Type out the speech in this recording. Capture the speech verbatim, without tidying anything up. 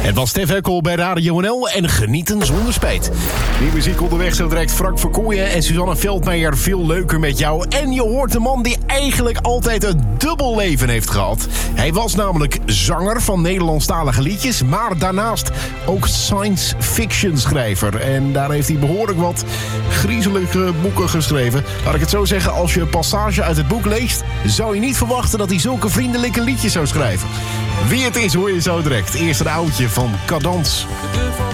Het was Stef Eckel bij Radio N L en genieten zonder spijt. Die muziek onderweg zo direct Frank Verkooyen en Suzanne Veldmeijer. Veel leuker met jou. En je hoort de man die eigenlijk altijd een dubbel leven heeft gehad. Hij was namelijk zanger van Nederlandstalige liedjes, maar daarnaast ook science fiction schrijver. En daar heeft hij behoorlijk wat griezelige boeken geschreven. Laat ik het zo zeggen, als je een passage uit het boek leest, zou je niet verwachten dat hij zulke vriendelijke liedjes zou schrijven. Wie het is hoor je zo direct. Eerst een oudje van Cadans.